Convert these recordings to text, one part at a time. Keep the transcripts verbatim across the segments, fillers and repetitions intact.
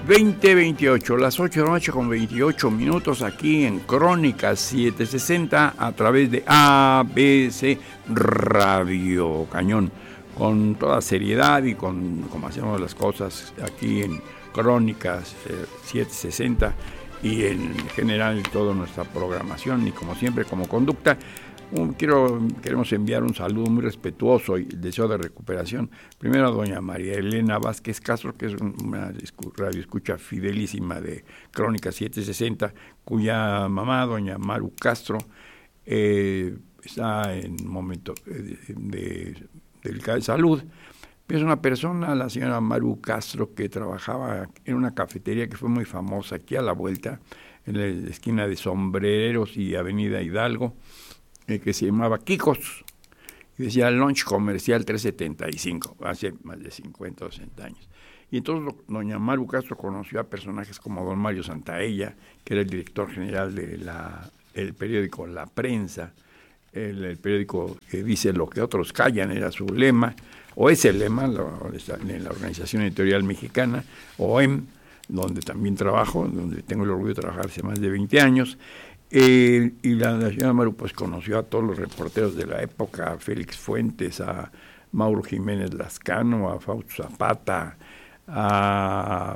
veinte veintiocho, las ocho de la noche con veintiocho minutos aquí en Crónica setecientos sesenta a través de A B C Radio Cañón, con toda seriedad y con como hacemos las cosas aquí en Crónicas eh, setecientos sesenta y en general toda nuestra programación y como siempre como conducta. Un, quiero, queremos enviar un saludo muy respetuoso y deseo de recuperación. Primero a doña María Elena Vázquez Castro, que es una radio escucha fidelísima de Crónica setecientos sesenta, cuya mamá, doña Maru Castro, eh, está en un momento de, de, delicada de salud. Es una persona, la señora Maru Castro, que trabajaba en una cafetería que fue muy famosa aquí a la vuelta, en la esquina de Sombreros y Avenida Hidalgo, que se llamaba Kikos, y decía Lunch Comercial trescientos setenta y cinco, hace más de cincuenta o sesenta años. Y entonces doña Maru Castro conoció a personajes como don Mario Santaella, que era el director general del de periódico La Prensa, el, el periódico que dice lo que otros callan, era su lema, o es el lema lo, en la Organización Editorial Mexicana, O E M, donde también trabajo, donde tengo el orgullo de trabajar hace más de veinte años. Eh, y la, la señora Maru pues conoció a todos los reporteros de la época, a Félix Fuentes, a Mauro Jiménez Lascano, a Fausto Zapata, a,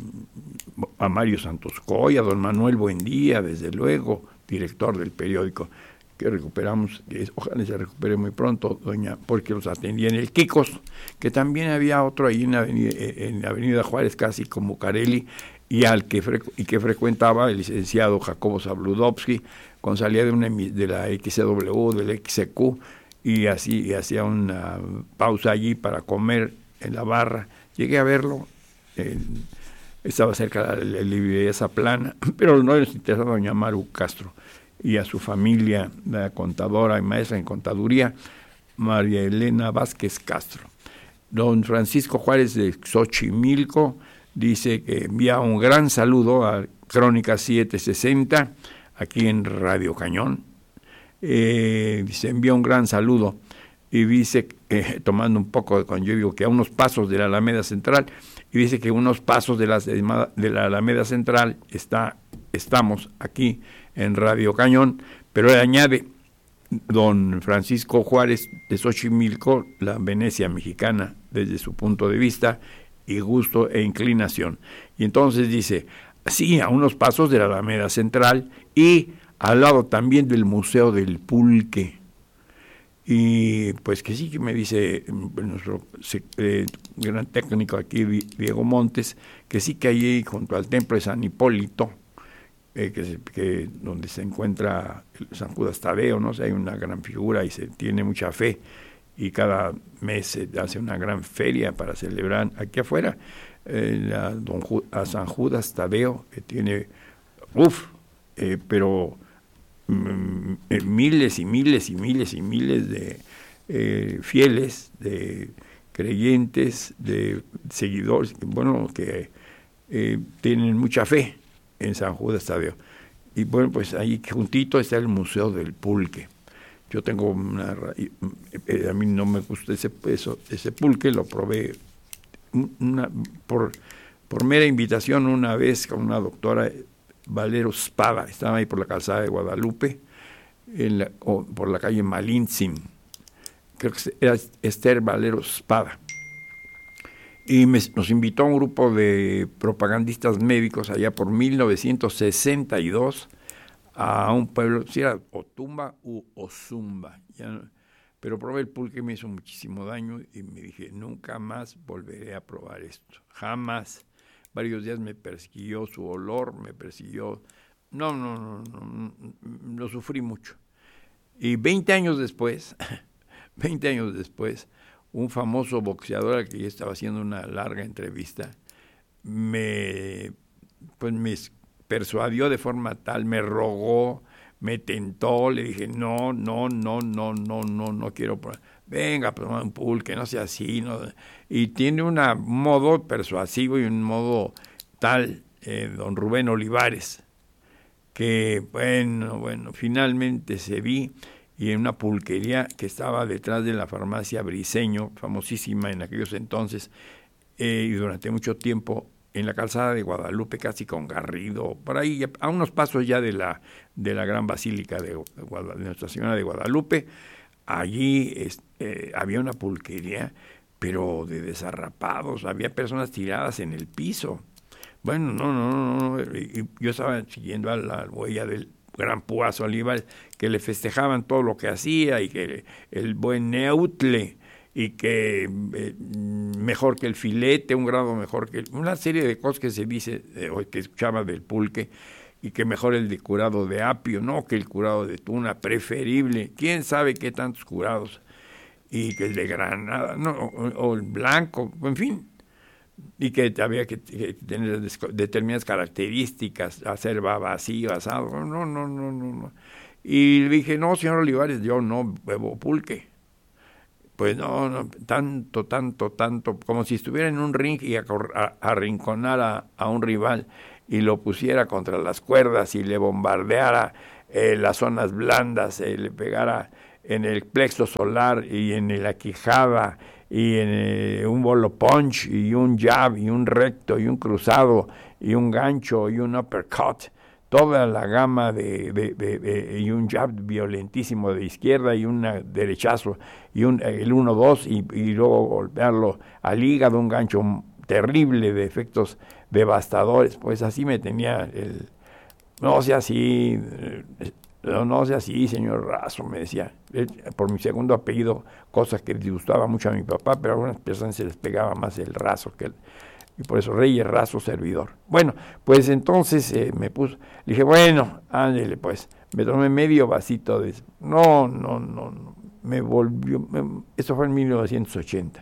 a Mario Santos Coy, a don Manuel Buendía, desde luego, director del periódico, que recuperamos, que ojalá se recupere muy pronto, doña, porque los atendía en el Kikos, que también había otro ahí en la avenida, en la avenida Juárez, casi como Carelli, y al que frecu- y que frecuentaba el licenciado Jacobo Zabludovsky, cuando salía de, una, de la X C W, del X C Q, y así y hacía una pausa allí para comer en la barra. Llegué a verlo, eh, estaba cerca de la librería Zaplana, pero no les interesaba a doña Maru Castro y a su familia, la contadora y maestra en contaduría, María Elena Vázquez Castro. Don Francisco Juárez de Xochimilco dice que envía un gran saludo a Crónica setecientos sesenta, aquí en Radio Cañón. Eh, dice, envía un gran saludo y dice, eh, tomando un poco de cuando yo digo que a unos pasos de la Alameda Central, y dice que unos pasos de la, de la Alameda Central está, estamos aquí en Radio Cañón, pero él añade, don Francisco Juárez de Xochimilco, la Venecia mexicana desde su punto de vista, y gusto e inclinación. Y entonces dice, sí, a unos pasos de la Alameda Central y al lado también del Museo del Pulque. Y pues que sí, que me dice nuestro eh, gran técnico aquí, Diego Montes, que sí que allí junto al templo de San Hipólito, eh, que, se, que donde se encuentra San Judas Tadeo, ¿no? O sea, hay una gran figura y se tiene mucha fe, y cada mes se hace una gran feria para celebrar aquí afuera eh, a, don Ju- a San Judas Tadeo, que tiene, uff, eh, pero mm, eh, miles y miles y miles y miles de eh, fieles, de creyentes, de seguidores, bueno, que eh, tienen mucha fe en San Judas Tadeo. Y bueno, pues ahí juntito está el Museo del Pulque. Yo tengo una, a mí no me gusta ese, eso, ese pulque, lo probé una, por, por mera invitación una vez con una doctora Valero Spada, estaba ahí por la calzada de Guadalupe, en la, o por la calle Malintzin, creo que era Esther Valero Spada, y me, nos invitó a un grupo de propagandistas médicos allá por mil novecientos sesenta y dos, a un pueblo, si era Otumba u Ozumba, ya no, pero probé el pulque, me hizo muchísimo daño y me dije, nunca más volveré a probar esto, jamás. Varios días me persiguió su olor, me persiguió, no, no, no, no, no lo sufrí mucho. Y veinte años después, veinte años después, un famoso boxeador al que yo estaba haciendo una larga entrevista, me, pues me persuadió de forma tal, me rogó, me tentó, le dije, no, no, no, no, no, no, no quiero, venga, probar un pulque, no sea así, no. Y tiene un modo persuasivo y un modo tal, eh, don Rubén Olivares, que bueno, bueno, finalmente se vi, y en una pulquería que estaba detrás de la farmacia Briceño, famosísima en aquellos entonces, eh, y durante mucho tiempo en la calzada de Guadalupe, casi con Garrido, por ahí, a unos pasos ya de la, de la gran basílica de, de Nuestra Señora de Guadalupe. Allí eh, había una pulquería, pero de desarrapados, había personas tiradas en el piso. Bueno, no, no, no, no. Yo estaba siguiendo a la huella del gran Púas Olivares, que le festejaban todo lo que hacía, y que el buen Neutle, y que eh, mejor que el filete, un grado mejor que... El, una serie de cosas que se dice, eh, o que escuchaba del pulque, y que mejor el de curado de apio, no que el curado de tuna, preferible, quién sabe qué tantos curados, y que el de granada, no, o, o el blanco, en fin, y que había que, que tener determinadas características, hacer vacío, asado, no, no, no, no, no. Y le dije, no, señor Olivares, yo no bebo pulque. Pues no, no, tanto, tanto, tanto, como si estuviera en un ring y arrinconara a, a un rival y lo pusiera contra las cuerdas y le bombardeara eh, las zonas blandas, eh, le pegara en el plexo solar y en la quijada y en eh, un bolo punch y un jab y un recto y un cruzado y un gancho y un uppercut, toda la gama de, de, de, de y un jab violentísimo de izquierda y un derechazo y un el uno dos y, y luego golpearlo al hígado, un gancho terrible de efectos devastadores. Pues así me tenía el... No sea así, no, no sea así, señor Razo, me decía, por mi segundo apellido, cosa que disgustaba mucho a mi papá, pero a algunas personas se les pegaba más el Razo que el... Y por eso Reyes Razo servidor. Bueno, pues entonces eh, me puso, le dije, bueno, ándele pues, me tomé medio vasito de... No, no, no, no, me volvió, me, eso fue en mil novecientos ochenta,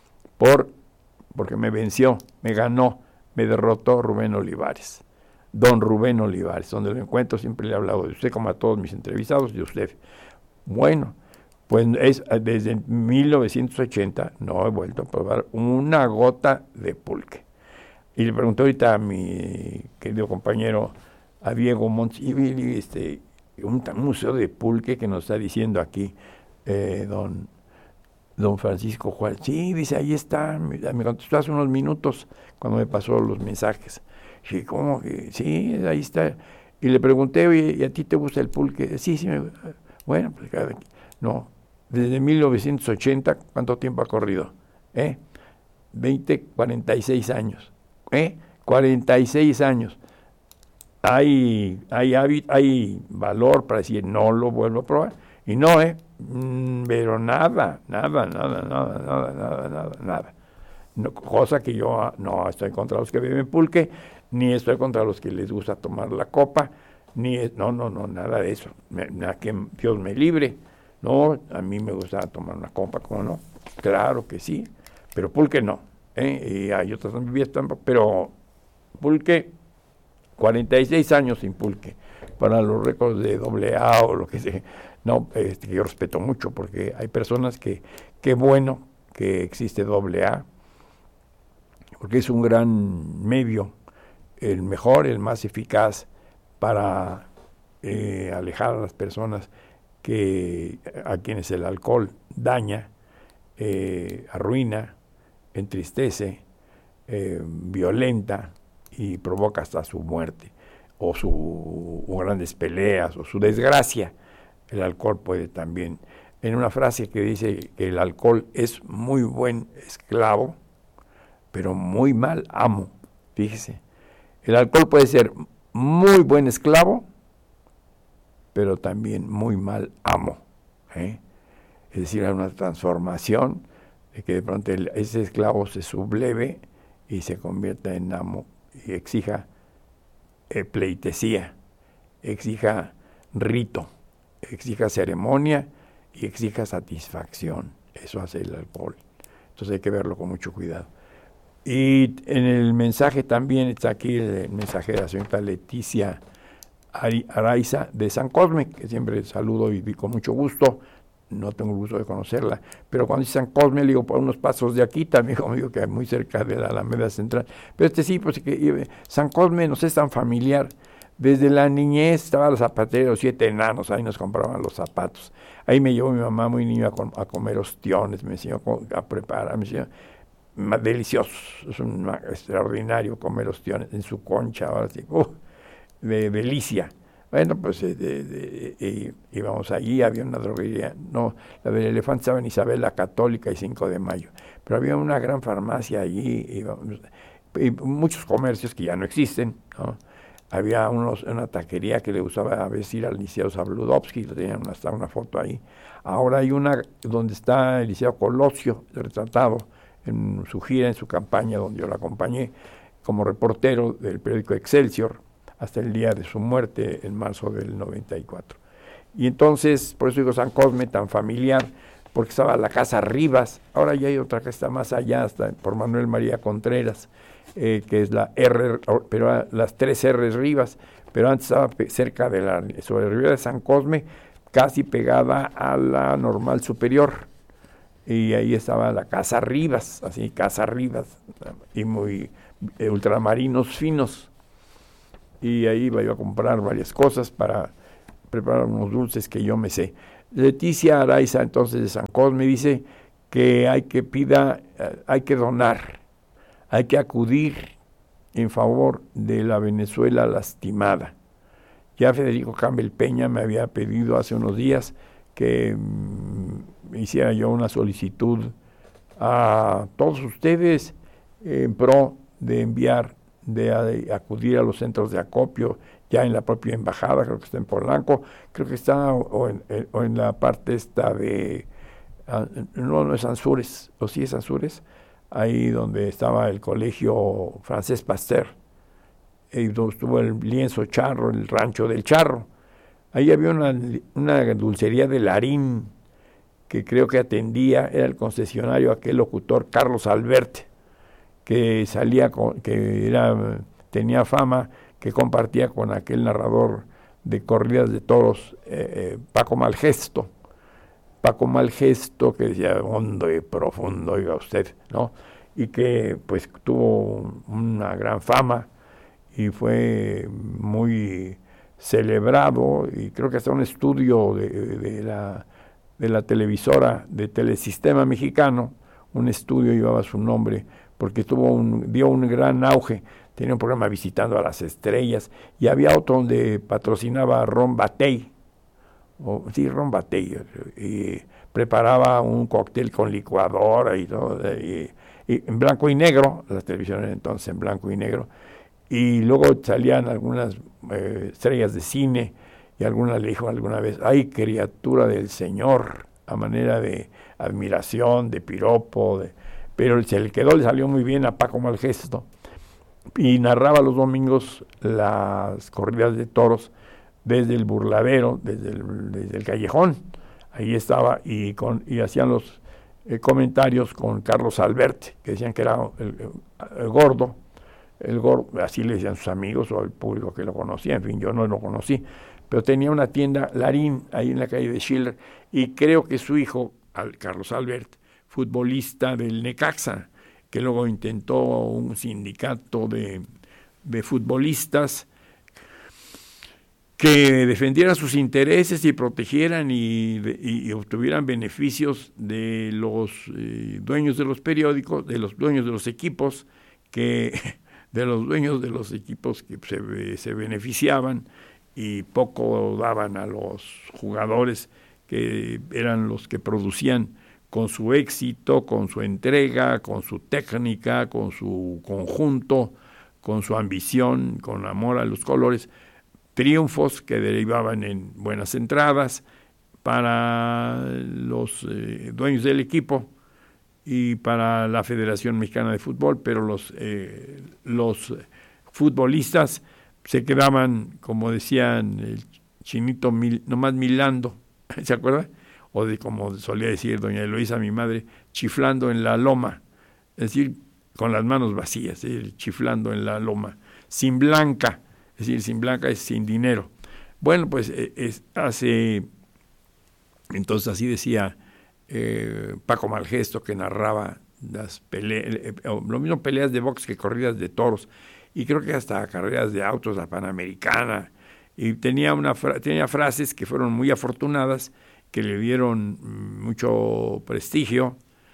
por, porque me venció, me ganó, me derrotó Rubén Olivares, don Rubén Olivares, donde lo encuentro siempre le he hablado de usted, como a todos mis entrevistados, de usted. Bueno, pues es, desde mil novecientos ochenta no he vuelto a probar una gota de pulque. Y le pregunté ahorita a mi querido compañero, a Diego Montes, este, un, un museo de pulque que nos está diciendo aquí, eh, don, don Francisco Juárez. Sí, dice, ahí está, me, me contestó hace unos minutos cuando me pasó los mensajes. Sí, ¿cómo que? Sí, ahí está. Y le pregunté, oye, ¿y a ti te gusta el pulque? Sí, sí, me, bueno, pues cada no. Desde mil novecientos ochenta, ¿cuánto tiempo ha corrido? ¿Eh? veinte, cuarenta y seis años. ¿Eh? cuarenta y seis años. Hay, hay, hay valor para decir, no lo vuelvo a probar. Y no, ¿eh? Mm, pero nada, nada, nada, nada, nada, nada, nada, nada. No, cosa que yo no estoy contra los que beben pulque, ni estoy contra los que les gusta tomar la copa, ni, no, no, no, nada de eso. Me, que Dios me libre. No, a mí me gusta tomar una copa, ¿cómo no? Claro que sí, pero pulque no, ¿eh? Y hay otras bebidas tampoco, pero pulque, cuarenta y seis años sin pulque, para los récords de doble A o lo que sea, no, este, yo respeto mucho, porque hay personas que, qué bueno que existe doble A, porque es un gran medio, el mejor, el más eficaz para eh, alejar a las personas que a quienes el alcohol daña, eh, arruina, entristece, eh, violenta y provoca hasta su muerte o, su, o grandes peleas o su desgracia. El alcohol puede también, en una frase que dice que el alcohol es muy buen esclavo, pero muy mal amo. Fíjese, el alcohol puede ser muy buen esclavo, pero también muy mal amo, ¿eh? Es decir, hay una transformación de que de pronto el, ese esclavo se subleve y se convierta en amo y exija eh, pleitesía, exija rito, exija ceremonia y exija satisfacción. Eso hace el alcohol. Entonces hay que verlo con mucho cuidado. Y en el mensaje también está aquí el, el mensaje de la señorita Leticia Araiza de San Cosme, que siempre saludo y vi con mucho gusto. No tengo el gusto de conocerla, pero cuando dice San Cosme, le digo por unos pasos de aquí, también como digo que es muy cerca de la Alameda Central. Pero este sí, pues que San Cosme nos es tan familiar. Desde la niñez estaba la zapatería, los siete enanos, ahí nos compraban los zapatos. Ahí me llevó mi mamá muy niño a, com- a comer ostiones, me enseñó a preparar, me enseñó. más deliciosos, es un extraordinario comer ostiones en su concha, ahora sí, uh, de delicia. Bueno, pues eh, de, de, de, íbamos allí, había una droguería, no, la del Elefante estaba en Isabel la Católica y cinco de mayo, pero había una gran farmacia allí, íbamos, y muchos comercios que ya no existen, ¿no? Había unos, una taquería que le gustaba a veces ir al Liceo Sabludovsky, tenían hasta una foto ahí. Ahora hay una donde está el Liceo Colosio, retratado en su gira, en su campaña, donde yo la acompañé como reportero del periódico Excelsior, hasta el día de su muerte, en marzo del noventa y cuatro. Y entonces, por eso digo San Cosme, tan familiar, porque estaba la Casa Rivas, ahora ya hay otra que está más allá, hasta por Manuel María Contreras, eh, que es la R, pero las tres R's Rivas, pero antes estaba cerca de la, sobre la Ribera de San Cosme, casi pegada a la Normal Superior, y ahí estaba la Casa Rivas, así, Casa Rivas, y muy eh, ultramarinos finos, y ahí iba yo a comprar varias cosas para preparar unos dulces que yo me sé. Leticia Araiza, entonces de San Cosme, dice que hay que pida, hay que donar, hay que acudir en favor de la Venezuela lastimada. Ya Federico Campbell Peña me había pedido hace unos días que mmm, hiciera yo una solicitud a todos ustedes en pro de enviar, de, de acudir a los centros de acopio, ya en la propia embajada, creo que está en Polanco, creo que está o en, o en la parte esta de, no, no es Ansures, o sí es Ansures, ahí donde estaba el colegio Francés Pasteur, y donde estuvo el lienzo charro, el rancho del charro. Ahí había una, una dulcería de Larín, que creo que atendía, era el concesionario aquel locutor Carlos Albert, que salía con, que era, tenía fama, que compartía con aquel narrador de corridas de toros, eh, eh, Paco Malgesto. Paco Malgesto, que decía hondo y profundo, oiga usted, ¿no? Y que pues tuvo una gran fama y fue muy celebrado, y creo que hasta un estudio de, de, la, de la televisora de Telesistema Mexicano, un estudio llevaba su nombre, porque tuvo un, dio un gran auge. Tenía un programa Visitando a las Estrellas, y había otro donde patrocinaba a Ron Batey, o, sí, Ron Batey, y preparaba un cóctel con licuadora y todo, y, y en blanco y negro, las televisiones entonces en blanco y negro, y luego salían algunas eh, estrellas de cine, y alguna le dijo alguna vez, ¡ay, criatura del Señor!, a manera de admiración, de piropo, de, pero se le quedó, le salió muy bien a Paco Malgesto, y narraba los domingos las corridas de toros desde el burladero, desde el, desde el callejón, ahí estaba, y, con, y hacían los eh, comentarios con Carlos Albert, que decían que era el, el, el gordo, el gordo, así le decían sus amigos o el público que lo conocía, en fin, yo no lo conocí, pero tenía una tienda Larín ahí en la calle de Schiller, y creo que su hijo, Carlos Albert, futbolista del Necaxa, que luego intentó un sindicato de, de futbolistas que defendieran sus intereses y protegieran y, y, y obtuvieran beneficios de los eh, dueños de los periódicos, de los dueños de los equipos, que de los dueños de los equipos que se, se beneficiaban y poco daban a los jugadores, que eran los que producían con su éxito, con su entrega, con su técnica, con su conjunto, con su ambición, con amor a los colores, triunfos que derivaban en buenas entradas para los eh, dueños del equipo y para la Federación Mexicana de Fútbol, pero los, eh, los futbolistas se quedaban, como decían el chinito, mil, nomás milando, ¿se acuerda? O de, como solía decir doña Eloísa, mi madre, chiflando en la loma, es decir, con las manos vacías, ¿eh? Chiflando en la loma, sin blanca, es decir, sin blanca es sin dinero. Bueno, pues es, hace, entonces así decía eh, Paco Malgesto, que narraba las peleas, eh, lo mismo peleas de box que corridas de toros, y creo que hasta carreras de autos, la Panamericana, y tenía, una, tenía frases que fueron muy afortunadas, que le dieron mucho prestigio,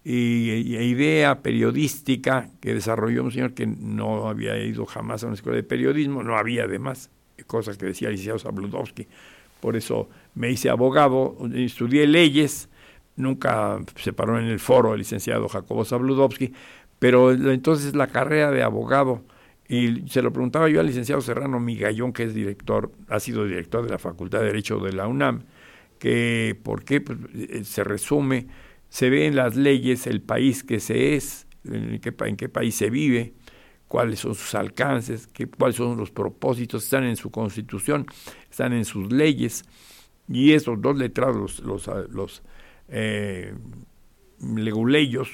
y, y idea periodística que desarrolló un señor que no había ido jamás a una escuela de periodismo, no había además cosas que decía el licenciado Zabludovsky. Por eso me hice abogado, estudié leyes, nunca se paró en el foro el licenciado Jacobo Zabludovsky, pero entonces la carrera de abogado, y se lo preguntaba yo al licenciado Serrano Migallón, que es director, ha sido director de la Facultad de Derecho de la UNAM, que por qué pues, se resume, se ve en las leyes el país que se es, en qué, en qué país se vive, cuáles son sus alcances, qué, cuáles son los propósitos, están en su constitución, están en sus leyes, y esos dos letrados, los, los, los eh, leguleyos,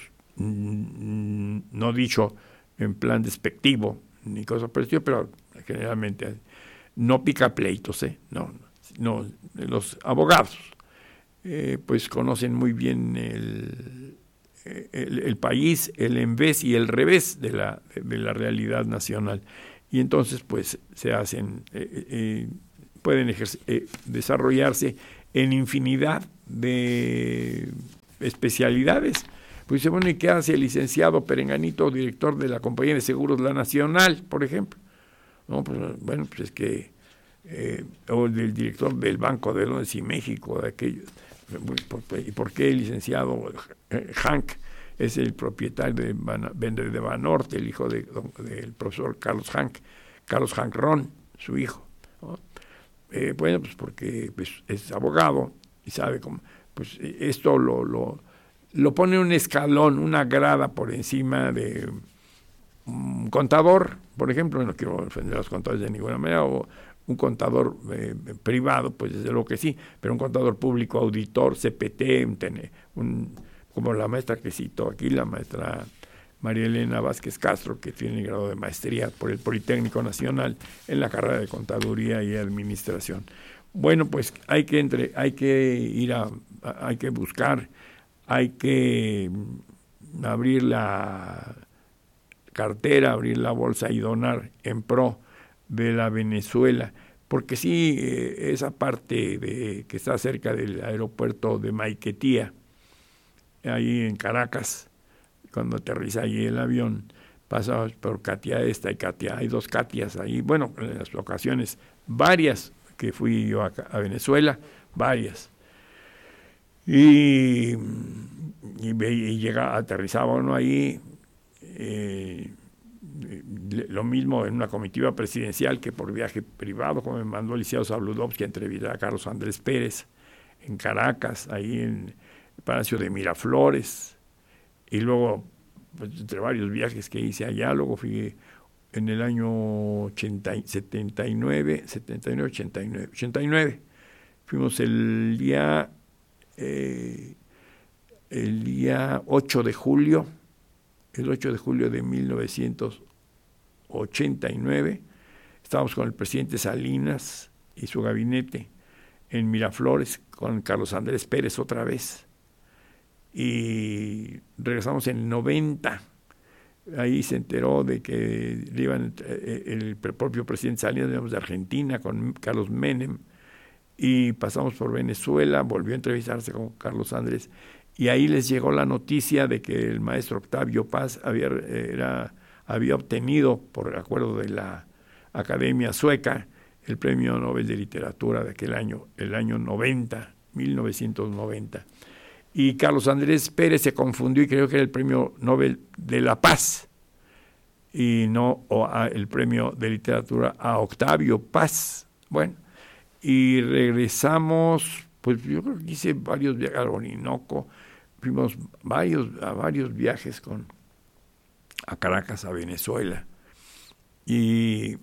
mm, no dicho en plan despectivo, ni cosa por el estilo, pero generalmente no pica pleitos, ¿eh? no, no, los abogados eh, pues conocen muy bien el El, el país, el envés y el revés de la, de la realidad nacional. Y entonces, pues, se hacen, eh, eh, pueden ejercer, eh, desarrollarse en infinidad de especialidades. Pues dice, bueno, ¿y qué hace el licenciado Perenganito, director de la Compañía de Seguros La Nacional, por ejemplo? No, pues, bueno, pues es que, eh, o del director del Banco de Londres y México, de aquellos. ¿Y por qué el licenciado Hank es el propietario de, Van, de Banorte, el hijo de, del profesor Carlos Hank, Carlos Hank Ron, su hijo? ¿No? Eh, bueno, pues porque pues, es abogado y sabe cómo. Pues esto lo, lo, lo pone un escalón, una grada por encima de un contador, por ejemplo. No quiero ofender a los contadores de ninguna manera, o un contador eh, privado, pues desde luego que sí, pero un contador público, auditor, C P T, un, un, como la maestra que cito aquí, la maestra María Elena Vázquez Castro, que tiene el grado de maestría por el Politécnico Nacional en la carrera de Contaduría y Administración. Bueno, pues hay que entre, hay que ir a, a hay que buscar, hay que abrir la cartera, abrir la bolsa y donar en pro de la Venezuela, porque sí, eh, esa parte de que está cerca del aeropuerto de Maiquetía, ahí en Caracas, cuando aterriza allí el avión, pasa por Katia esta y Katia, hay dos Katias ahí, bueno, en las ocasiones, varias que fui yo a, a Venezuela, varias, y, y, y llega, aterrizaba uno ahí, eh, lo mismo en una comitiva presidencial que por viaje privado, como me mandó el licenciado Zabludovsky a entrevistar a Carlos Andrés Pérez en Caracas, ahí en el Palacio de Miraflores, y luego, pues, entre varios viajes que hice allá, luego fui en el año ochenta, setenta y nueve, setenta y nueve, ochenta y nueve, ochenta y nueve, fuimos el día, eh, el día ocho de julio, el ocho de julio de mil novecientos ochenta y nueve, estábamos con el presidente Salinas y su gabinete en Miraflores, con Carlos Andrés Pérez otra vez, y regresamos en el noventa, ahí se enteró de que le iban el propio presidente Salinas, digamos, de Argentina, con Carlos Menem, y pasamos por Venezuela, volvió a entrevistarse con Carlos Andrés, y ahí les llegó la noticia de que el maestro Octavio Paz había, era, había obtenido, por acuerdo de la Academia Sueca, el Premio Nobel de Literatura de aquel año, el año noventa, mil novecientos noventa. Y Carlos Andrés Pérez se confundió y creyó que era el Premio Nobel de la Paz, y no o a, el Premio de Literatura a Octavio Paz. Bueno, y regresamos, pues yo creo que hice varios viajes al Orinoco, fuimos varios, a varios viajes con, a Caracas, a Venezuela, y,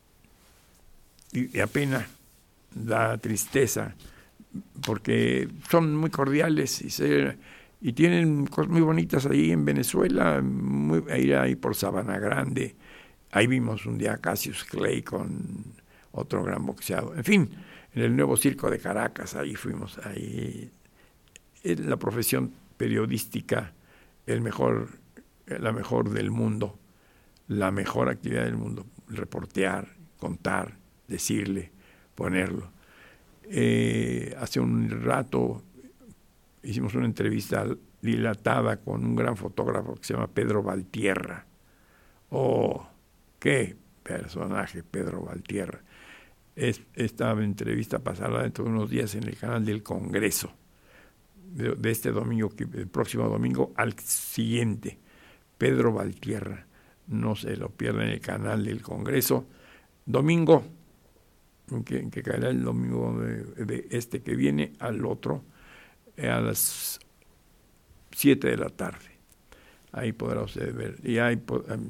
y, y apenas da tristeza, porque son muy cordiales y, se, y tienen cosas muy bonitas ahí en Venezuela, muy, ahí, ahí por Sabana Grande, ahí vimos un día a Cassius Clay con otro gran boxeador, en fin, en el nuevo circo de Caracas, ahí fuimos, ahí es la profesión periodística, el mejor, la mejor del mundo, la mejor actividad del mundo, reportear, contar, decirle, ponerlo. Eh, hace un rato hicimos una entrevista al dilatada con un gran fotógrafo que se llama Pedro Valtierra. Oh, qué personaje Pedro Valtierra. Es, esta entrevista pasará dentro de unos días en el canal del Congreso, de, de este domingo, el próximo domingo al siguiente. Pedro Valtierra, no se lo pierda en el canal del Congreso. Domingo, que, que caerá el domingo de, de este que viene al otro, a las siete de la tarde. Ahí podrá usted ver. Y ahí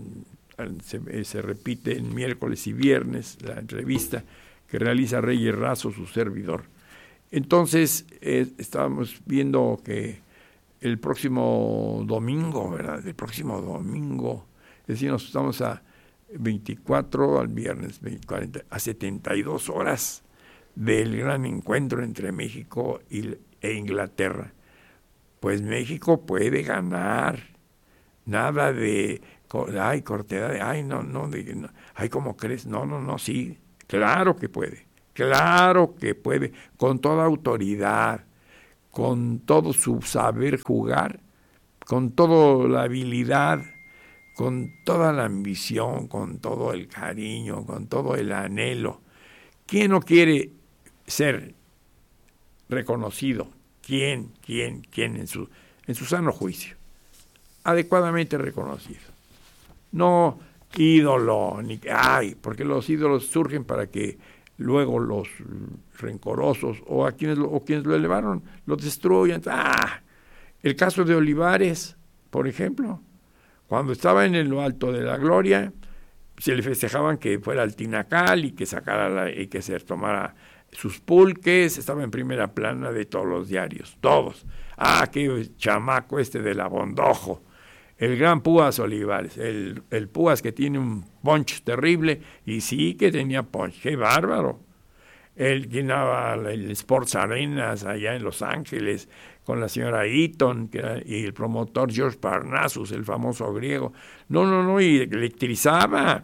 se, se repite el miércoles y viernes la entrevista que realiza Reyes Razo, su servidor. Entonces, eh, estábamos viendo que el próximo domingo, ¿verdad? El próximo domingo, es decir, nos estamos a veinticuatro al viernes, cuarenta, a setenta y dos horas del gran encuentro entre México y, e Inglaterra. Pues México puede ganar. Nada de, ay, cortedad, de, ay, no, no, de, no, ay, ¿cómo crees? No, no, no, sí, claro que puede, claro que puede, con toda autoridad, con todo su saber jugar, con toda la habilidad, con toda la ambición, con todo el cariño, con todo el anhelo. ¿Quién no quiere ser reconocido? ¿Quién, quién, quién en su, en su sano juicio? Adecuadamente reconocido. No ídolo, ni ay, porque los ídolos surgen para que luego los rencorosos o a quienes lo, o quienes lo elevaron los destruyan. Ah, el caso de Olivares, por ejemplo, cuando estaba en lo alto de la gloria, se le festejaban que fuera al Tinacal y que sacara la, y que se tomara sus pulques, estaba en primera plana de todos los diarios, todos. Ah, qué chamaco este del Abondojo. El gran Púas Olivares, el, el Púas que tiene un punch terrible, y sí que tenía punch, qué bárbaro. Él llenaba el Sports Arenas allá en Los Ángeles con la señora Eaton que era, y el promotor George Parnassus, el famoso griego. No, no, no, y electrizaba,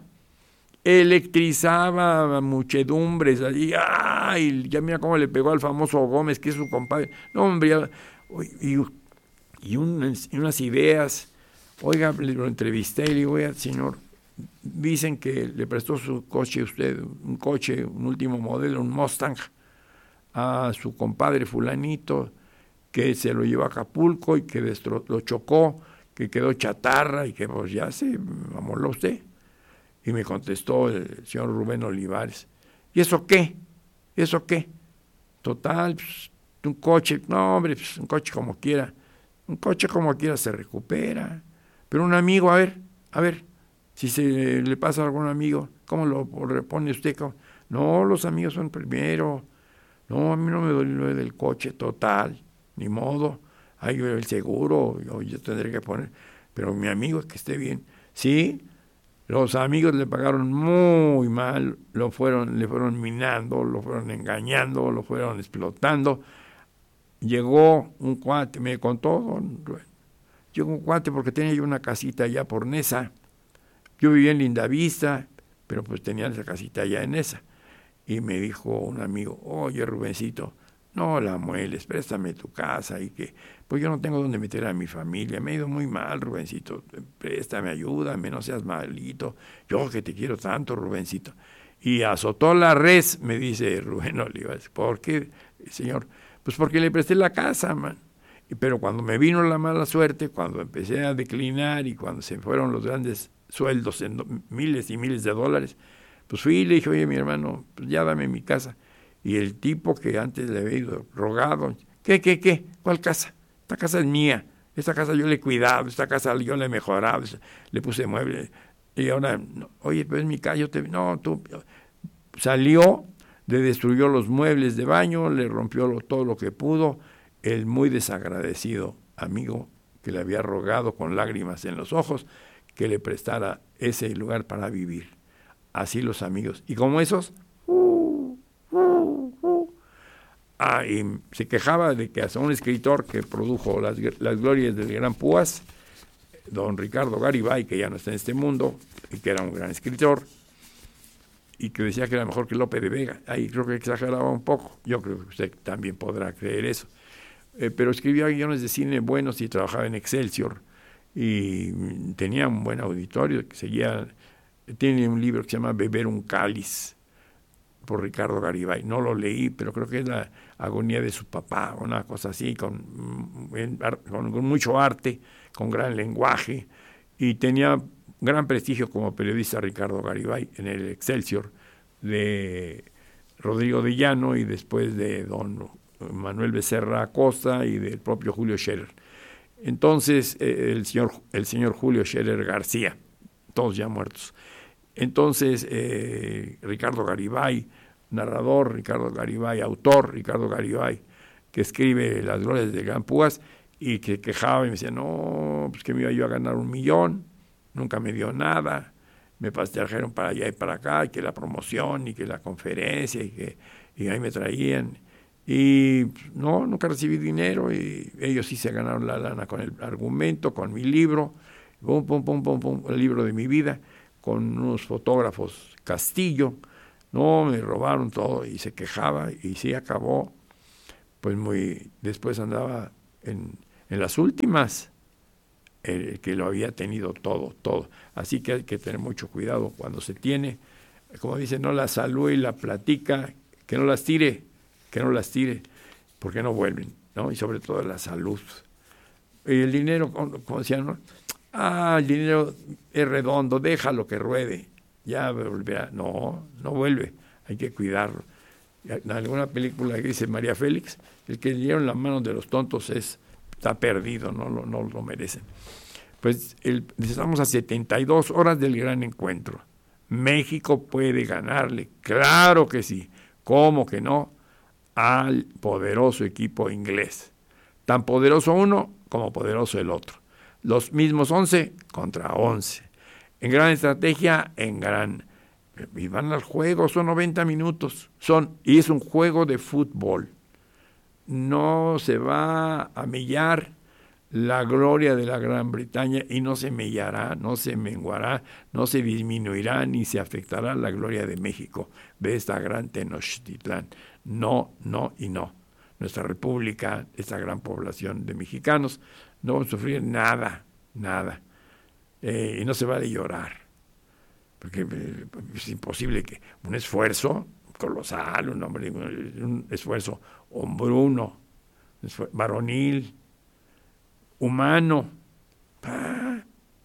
electrizaba muchedumbres allí. ¡Ay! Ya mira cómo le pegó al famoso Gómez, que es su compadre. No, hombre, ya, y, y, un, y unas ideas. Oiga, lo entrevisté y le digo, oiga, señor, dicen que le prestó su coche usted, un coche, un último modelo, un Mustang, a su compadre fulanito, que se lo llevó a Acapulco y que destro, lo chocó, que quedó chatarra y que pues ya se amoló usted. Y me contestó el señor Rubén Olivares, ¿y eso qué? ¿Eso qué? Total, pues, un coche, no hombre, pues, un coche como quiera, un coche como quiera se recupera. Pero un amigo, a ver, a ver, si se le pasa a algún amigo, ¿cómo lo repone usted? ¿Cómo? No, los amigos son primero. No, a mí no me duele lo del coche, total, ni modo. Hay el seguro, yo, yo tendré que poner, pero mi amigo es que esté bien. Sí, los amigos le pagaron muy mal, lo fueron, le fueron minando, lo fueron engañando, lo fueron explotando. Llegó un cuate, me contó, don Rubén. Llegó un cuate porque tenía yo una casita allá por Nesa. Yo vivía en Lindavista, pero pues tenía esa casita allá en Nesa. Y me dijo un amigo, oye Rubencito, no la mueles, préstame tu casa y que, pues yo no tengo dónde meter a mi familia, me ha ido muy mal, Rubencito, préstame, ayúdame, no seas malito, yo que te quiero tanto, Rubencito. Y azotó la res, me dice Rubén Olivares. ¿Por qué, señor? Pues porque le presté la casa, man. Pero cuando me vino la mala suerte, cuando empecé a declinar y cuando se fueron los grandes sueldos en do, miles y miles de dólares, pues fui y le dije, oye, mi hermano, pues ya dame mi casa. Y el tipo que antes le había ido rogado, ¿qué, qué, qué? ¿Cuál casa? Esta casa es mía, esta casa yo le he cuidado, esta casa yo le he mejorado, le puse muebles. Y ahora, no, oye, pues mi casa, yo te... No, tú... Salió, le destruyó los muebles de baño, le rompió lo, todo lo que pudo. El muy desagradecido amigo que le había rogado con lágrimas en los ojos que le prestara ese lugar para vivir. Así los amigos. Y como esos, uh, uh, uh. Ah, y se quejaba de que hasta un escritor que produjo las, las glorias del Gran Púas, don Ricardo Garibay, que ya no está en este mundo, y que era un gran escritor, y que decía que era mejor que Lope de Vega. Ahí creo que exageraba un poco. Yo creo que usted también podrá creer eso. eh, pero escribía guiones de cine buenos y trabajaba en Excelsior y tenía un buen auditorio. Que seguía, tiene un libro que se llama Beber un cáliz, por Ricardo Garibay. No lo leí, pero creo que es la agonía de su papá, una cosa así, con, con, con mucho arte, con gran lenguaje, y tenía gran prestigio como periodista Ricardo Garibay en el Excelsior de Rodrigo de Llano y después de don Manuel Becerra Acosta y del propio Julio Scherer. Entonces, eh, el, señor, el señor Julio Scherer García, todos ya muertos. Entonces, eh, Ricardo Garibay, narrador, Ricardo Garibay, autor, Ricardo Garibay, que escribe Las glorias de Gran Púas, y que quejaba y me decía, no, pues que me iba yo a ganar un millón, nunca me dio nada, me trajeron para allá y para acá, y que la promoción, y que la conferencia, y que y ahí me traían. Y no, nunca recibí dinero, y ellos sí se ganaron la lana con el argumento, con mi libro, pum, pum, pum, pum, pum, el libro de mi vida, con unos fotógrafos Castillo. No, me robaron todo, y se quejaba, y sí acabó, pues muy, después andaba en, en las últimas, el que lo había tenido todo, todo. Así que hay que tener mucho cuidado cuando se tiene, como dicen, no la salude y la platica, que no las tire, que no las tire, porque no vuelven, ¿no? Y sobre todo la salud. Y el dinero, como decían, ¿no? Ah, el dinero es redondo, déjalo que ruede, ya volverá. No, no vuelve, hay que cuidarlo. En alguna película que dice María Félix, el que dieron las manos de los tontos es, está perdido, no lo, no lo merecen. Pues el, estamos a setenta y dos horas del gran encuentro. México puede ganarle, claro que sí, ¿cómo que no? Al poderoso equipo inglés. Tan poderoso uno como poderoso el otro. Los mismos once contra once. En gran estrategia, en gran... Y van al juego, son noventa minutos. Son, y es un juego de fútbol. No se va a mellar la gloria de la Gran Bretaña y no se mellará, no se menguará, no se disminuirá ni se afectará la gloria de México, de esta gran Tenochtitlán. No, no y no. Nuestra república, esta gran población de mexicanos, no va a sufrir nada, nada. Eh, y no se vale llorar, porque eh, es imposible que un esfuerzo colosal, un, hombre, un esfuerzo hombruno, varonil, humano, ah,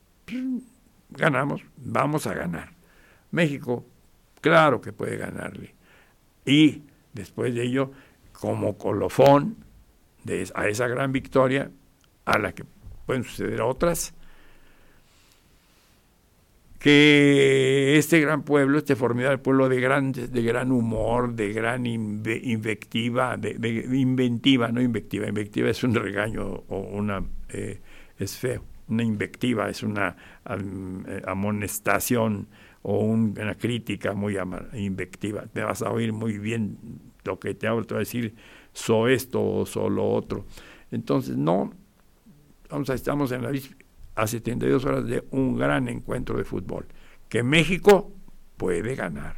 ganamos, vamos a ganar. México, claro que puede ganarle. Y después de ello, como colofón de, a esa gran victoria, a la que pueden suceder otras, que este gran pueblo, este formidable pueblo de gran, de gran humor, de gran inve, invectiva, de, de inventiva, no invectiva, invectiva es un regaño o una, eh, es feo, una invectiva es una um, amonestación o un, una crítica muy ama, invectiva. Te vas a oír muy bien lo que te hablo, te voy a decir, so esto o so lo otro. Entonces, no, vamos a, estamos en la a setenta y dos horas de un gran encuentro de fútbol, que México puede ganar.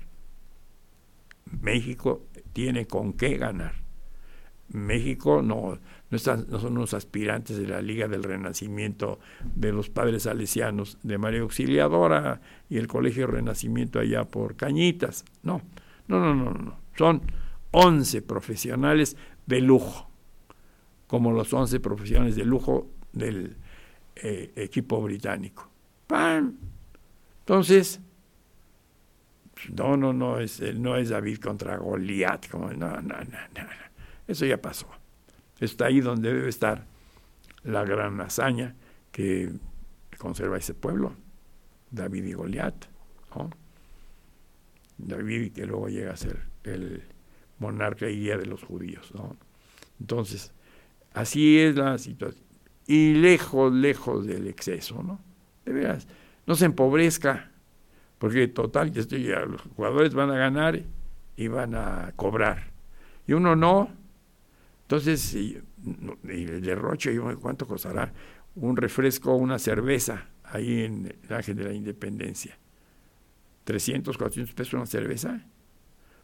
México tiene con qué ganar. México no, no, está, no son unos aspirantes de la Liga del Renacimiento de los padres salesianos de María Auxiliadora y el Colegio Renacimiento allá por Cañitas. No, no, no, no, no. Son once profesionales de lujo, como los once profesionales de lujo del Eh, equipo británico. ¡Pam! Entonces, no, no, no es, no es David contra Goliat, como no, no, no, no, eso ya pasó. Está ahí donde debe estar la gran hazaña que conserva ese pueblo, David y Goliat, ¿no? David, que luego llega a ser el monarca y guía de los judíos, ¿no? Entonces, así es la situación. Y lejos, lejos del exceso, ¿no? De veras, no se empobrezca, porque total, ya estoy, ya, los jugadores van a ganar y van a cobrar, y uno no. Entonces, y, y el derroche, ¿cuánto costará un refresco, una cerveza, ahí en el Ángel de la Independencia? ¿trescientos, cuatrocientos pesos una cerveza?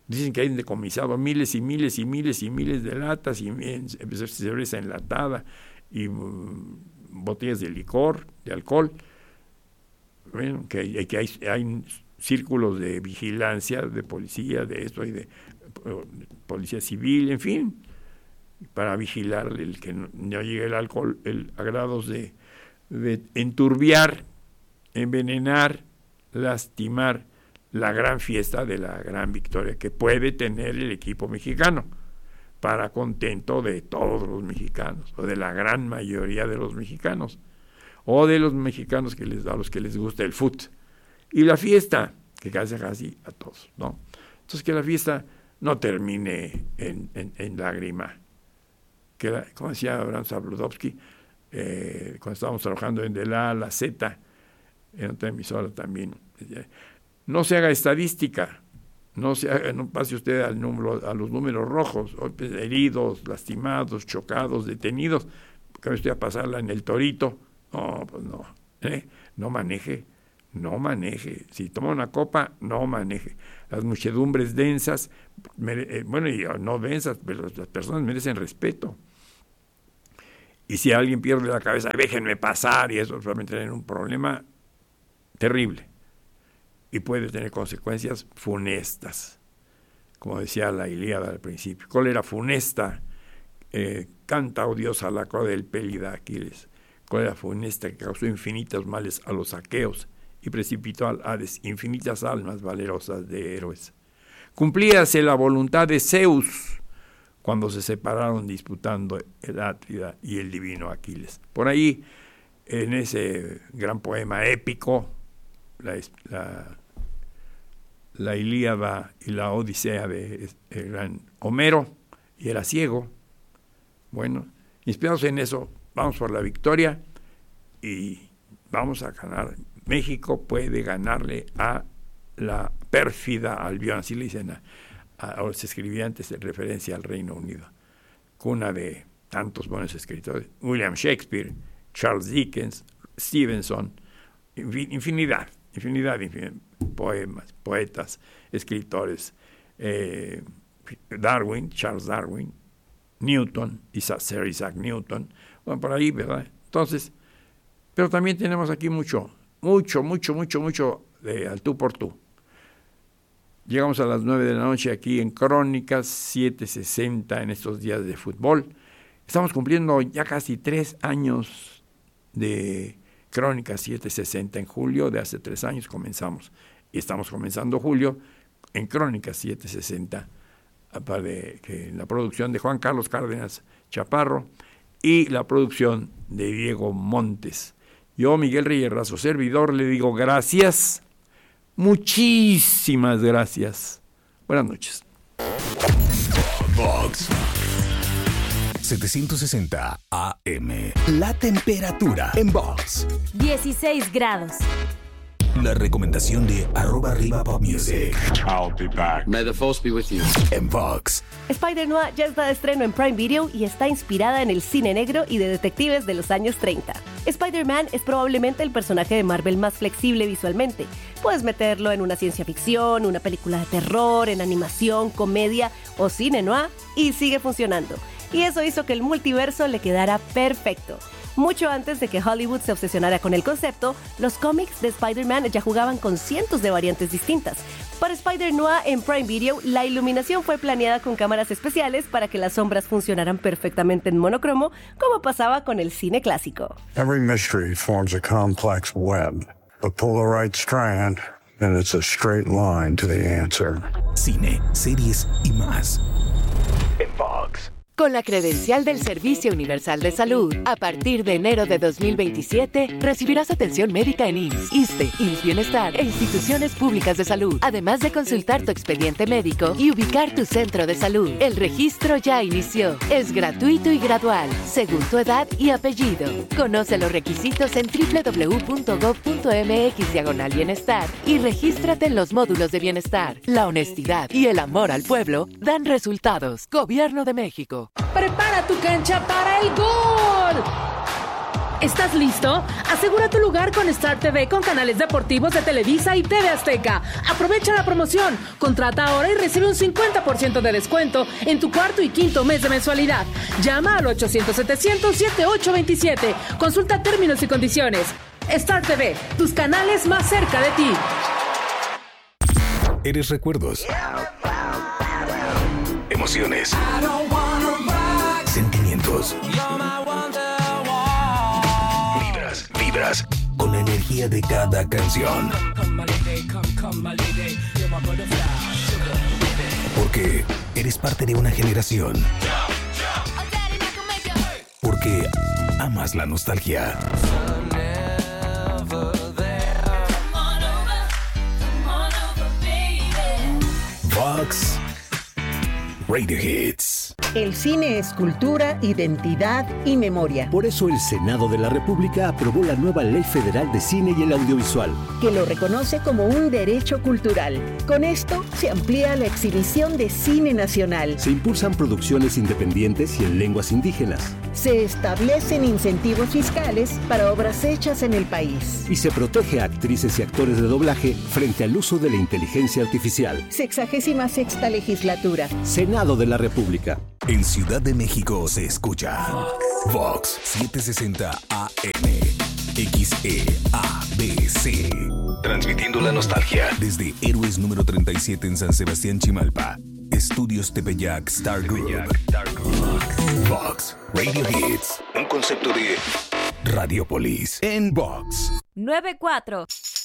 Dicen que hay decomisado miles y miles y miles y miles de latas y cerveza enlatada y um, botellas de licor, de alcohol. Bueno, que, hay, que hay, hay círculos de vigilancia, de policía, de esto y de uh, policía civil, en fin, para vigilar el que no, no llegue el alcohol el, a grados de, de enturbiar, envenenar, lastimar la gran fiesta de la gran victoria que puede tener el equipo mexicano, para contento de todos los mexicanos, o de la gran mayoría de los mexicanos, o de los mexicanos que les, a los que les gusta el fut. Y la fiesta, que casi casi a todos, ¿no? Entonces, que la fiesta no termine en, en, en lágrima. Que la, como decía Abraham Zabludovsky, eh, cuando estábamos trabajando en de la A a la Z, en otra emisora también, no se haga estadística, no se haga, no pase usted al número, a los números rojos, heridos, lastimados, chocados, detenidos, porque usted a pasarla en el torito. No, pues no, ¿eh? no maneje, no maneje. Si toma una copa, no maneje. Las muchedumbres densas, mere, eh, bueno, y no densas, pero las personas merecen respeto. Y si alguien pierde la cabeza, déjenme pasar, y eso va a tener un problema terrible. Y puede tener consecuencias funestas. Como decía la Ilíada al principio. Cólera funesta, eh, canta odiosa la cola del Pélida Aquiles. Cólera funesta que causó infinitos males a los aqueos y precipitó al Hades infinitas almas valerosas de héroes. Cumplíase la voluntad de Zeus cuando se separaron disputando el Atrida y el divino Aquiles. Por ahí, en ese gran poema épico, la, la, la Ilíada y la Odisea de el gran Homero, y era ciego. Bueno, inspirados en eso, vamos por la victoria y vamos a ganar. México puede ganarle a la pérfida Albión, así le dicen a, a, se escribía antes en referencia al Reino Unido, cuna de tantos buenos escritores, William Shakespeare, Charles Dickens, Stevenson, infinidad, infinidad, infinidad, poemas, poetas, escritores, eh, Darwin, Charles Darwin, Newton, Sir Isaac Newton, bueno, por ahí, ¿verdad? Entonces, pero también tenemos aquí mucho, mucho, mucho, mucho, mucho de al tú por tú. Llegamos a las nueve de la noche aquí en Crónicas setecientos sesenta en estos días de fútbol. Estamos cumpliendo ya casi tres años de Crónicas setecientos sesenta en julio, de hace tres años comenzamos. Y estamos comenzando julio en Crónicas setecientos sesenta, de, que la producción de Juan Carlos Cárdenas Chaparro y la producción de Diego Montes. Yo, Miguel Reyes Razo, servidor, le digo gracias, muchísimas gracias. Buenas noches. Vox setecientos sesenta A M. La temperatura en Vox. dieciséis grados. La recomendación de arroba arriba pop music. I'll be back. May the force be with you. En Vox. Spider-Noir ya está de estreno en Prime Video y está inspirada en el cine negro y de detectives de los años treinta. Spider-Man es probablemente el personaje de Marvel más flexible visualmente. Puedes meterlo en una ciencia ficción, una película de terror, en animación, comedia o cine noir y sigue funcionando. Y eso hizo que el multiverso le quedara perfecto. Mucho antes de que Hollywood se obsesionara con el concepto, los cómics de Spider-Man ya jugaban con cientos de variantes distintas. Para Spider-Noir en Prime Video, la iluminación fue planeada con cámaras especiales para que las sombras funcionaran perfectamente en monocromo, como pasaba con el cine clásico. Every mystery forms a complex web. But pull the right strand, and it's a straight line to the answer. Cine, series y más. En Vox. Con la credencial del Servicio Universal de Salud, a partir de enero de dos mil veintisiete, recibirás atención médica en I M S S, ISSSTE, I M S S Bienestar e instituciones públicas de salud, además de consultar tu expediente médico y ubicar tu centro de salud. El registro ya inició. Es gratuito y gradual, según tu edad y apellido. Conoce los requisitos en doble u doble u doble u punto gov punto mx diagonal bienestar y regístrate en los módulos de bienestar. La honestidad y el amor al pueblo dan resultados. Gobierno de México. ¡Prepara tu cancha para el gol! ¿Estás listo? Asegura tu lugar con Star T V con canales deportivos de Televisa y T V Azteca. Aprovecha la promoción. Contrata ahora y recibe un cincuenta por ciento de descuento en tu cuarto y quinto mes de mensualidad. Llama al ochocientos setecientos setenta y ocho veintisiete. Consulta términos y condiciones. Star T V, tus canales más cerca de ti. Eres recuerdos, emociones, sentimientos, vibras, vibras con la energía de cada canción. Porque eres parte de una generación. Porque amas la nostalgia. Vox Radio Hits. El cine es cultura, identidad y memoria. Por eso el Senado de la República aprobó la nueva Ley Federal de Cine y el Audiovisual, que lo reconoce como un derecho cultural. Con esto se amplía la exhibición de cine nacional. Se impulsan producciones independientes y en lenguas indígenas. Se establecen incentivos fiscales para obras hechas en el país. Y se protege a actrices y actores de doblaje frente al uso de la inteligencia artificial. Sexagésima sexta legislatura. Senado de la República. En Ciudad de México se escucha Vox setecientos sesenta A M, X E A B C. Transmitiendo la nostalgia desde Héroes número treinta y siete en San Sebastián, Chimalpa. Estudios Tepeyac Star Group. Vox Radio Hits, un concepto de Radiopolis en Vox. nueve cuatro